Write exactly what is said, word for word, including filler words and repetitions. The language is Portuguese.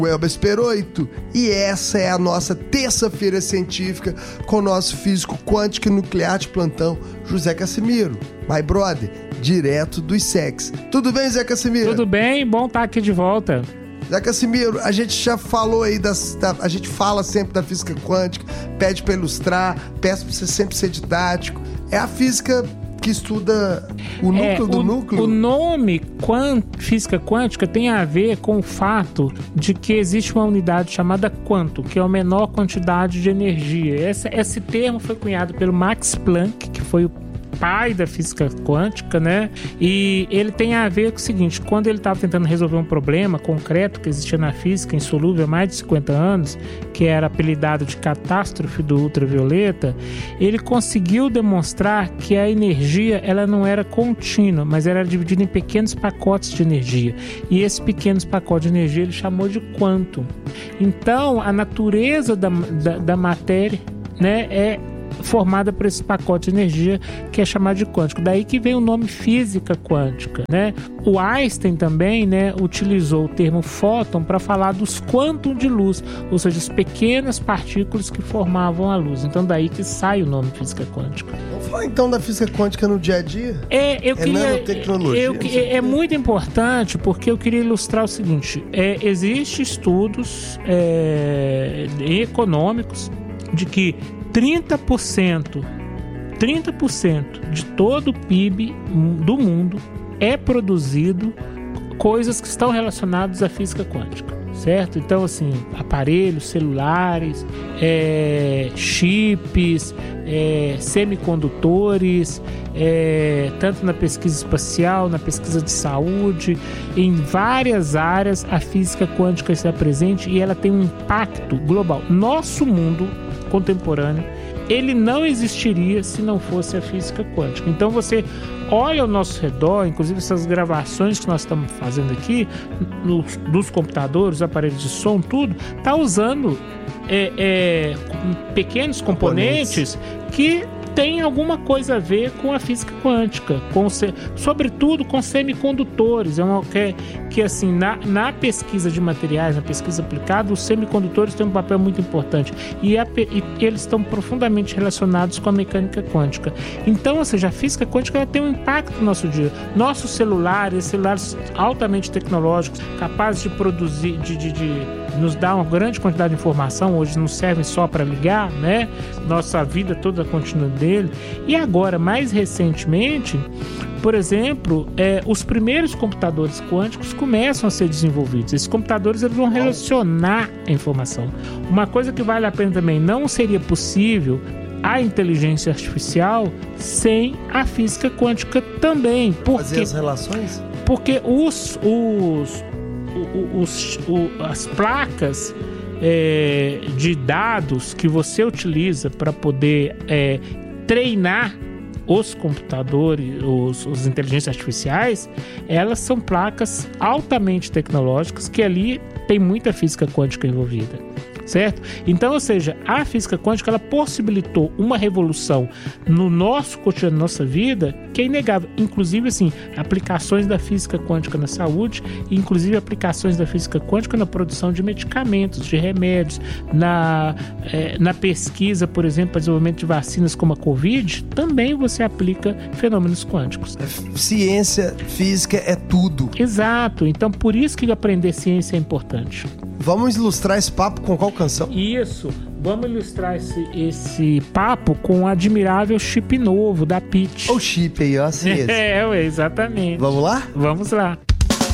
Elber Speroito, e essa é a nossa terça-feira científica com o nosso físico quântico e nuclear de plantão, José Casimiro, my brother, direto dos S E Cs. Tudo bem, Zé Casimiro? Tudo bem, bom estar aqui de volta. Zé Casimiro, a gente já falou aí, das, da, a gente fala sempre da física quântica, pede para ilustrar, peço para você sempre ser didático. É a física que estuda o núcleo é, o, do núcleo? O nome quant, física quântica tem a ver com o fato de que existe uma unidade chamada quanto, que é a menor quantidade de energia. Esse, esse termo foi cunhado pelo Max Planck, que foi o pai da física quântica, né? E ele tem a ver com o seguinte: quando ele estava tentando resolver um problema concreto que existia na física insolúvel há mais de cinquenta anos, que era apelidado de catástrofe do ultravioleta, ele conseguiu demonstrar que a energia ela não era contínua, mas era dividida em pequenos pacotes de energia. E esses pequenos pacotes de energia ele chamou de quantum. Então, a natureza da, da, da matéria, né, é formada por esse pacote de energia que é chamado de quântico. Daí que vem o nome física quântica, né? O Einstein também, né, utilizou o termo fóton para falar dos quantum de luz, ou seja, as pequenas partículas que formavam a luz. Então daí que sai o nome física quântica. Vamos falar então da física quântica no dia a dia? É, eu é queria, nanotecnologia. Eu, é, é muito importante porque eu queria ilustrar o seguinte: é, existem estudos é, econômicos de que trinta por cento, trinta por cento de todo o P I B do mundo é produzido coisas que estão relacionadas à física quântica, certo? Então, assim, aparelhos celulares, é, chips, é, semicondutores, é, tanto na pesquisa espacial, na pesquisa de saúde, em várias áreas a física quântica está presente e ela tem um impacto global. Nosso mundo contemporâneo, ele não existiria se não fosse a física quântica. Então você olha ao nosso redor, inclusive essas gravações que nós estamos fazendo aqui, nos, dos computadores, aparelhos de som, tudo, está usando é, é, pequenos componentes, componentes que tem alguma coisa a ver com a física quântica, com, sobretudo com semicondutores. É uma, que, que assim, na, na pesquisa de materiais, na pesquisa aplicada, os semicondutores têm um papel muito importante e, a, e eles estão profundamente relacionados com a mecânica quântica. Então, ou seja, a física quântica ela tem um impacto no nosso dia. Nossos celulares, celulares altamente tecnológicos, capazes de produzir, de, de, de nos dar uma grande quantidade de informação, hoje não servem só para ligar, né? Nossa vida toda continua dele. E agora, mais recentemente, por exemplo, é, os primeiros computadores quânticos começam a ser desenvolvidos. Esses computadores eles vão relacionar a informação. Uma coisa que vale a pena também, não seria possível a inteligência artificial sem a física quântica também. Porque, fazer as relações? Porque os, os, os, os, as placas é, de dados que você utiliza para poder é, treinar os computadores, os, os inteligências artificiais, elas são placas altamente tecnológicas que ali tem muita física quântica envolvida, certo? Então, ou seja, a física quântica ela possibilitou uma revolução no nosso cotidiano, na nossa vida, que é inegável. Inclusive, assim, aplicações da física quântica na saúde, inclusive aplicações da física quântica na produção de medicamentos, de remédios, na, é, na pesquisa, por exemplo, para desenvolvimento de vacinas como a Covid, também você aplica fenômenos quânticos. Ciência, física é tudo. Exato. Então, por isso que aprender ciência é importante. Vamos ilustrar esse papo com qual canção? Isso. Vamos ilustrar esse, esse papo com o admirável chip novo da Pitty. O chip aí, ó. Assim é, exatamente. Vamos lá? Vamos lá.